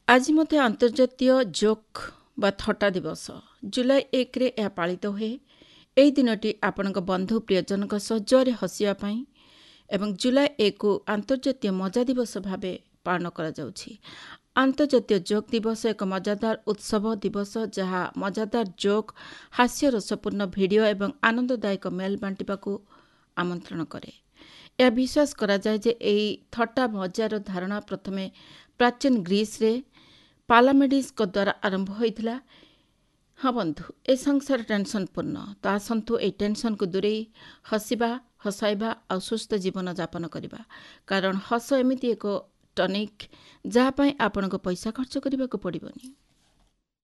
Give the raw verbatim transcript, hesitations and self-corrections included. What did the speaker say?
आज मते अंतर्जातीय जोक बा थट्टा दिवस जुलाई एक रे यह पालित हुए। यही दिनटी आपणक बंधु प्रियजन जोरे हसिया एवं जुलाई एक को अंतर्जातीय मजा दिवस भाव पालन करा जाउछि। अंतर्जातीय जोक दिवस एक मजादार उत्सव दिवस जहाँ मजादार जोक हास्य रसपूर्ण भिडियो एवं आनंददायक मेल बांटिबाकू आमंत्रण करे। यह विश्वास करा जाए जे एई थट्टा मजार धारणा प्रथमे प्राचीन ग्रीस रे पालामेडिस द्वारा आरंभ होइथिला। हाँ बंधु, ए संसार टेंशन पूर्ण तो आसंतु ए टेंशन को दूरे हसिबा हसाइबा और सुस्थ जीवन यापन करबा, कारण हस एमिति एक टनिक जहाँ आपन को पैसा खर्च करने को पड़बनी।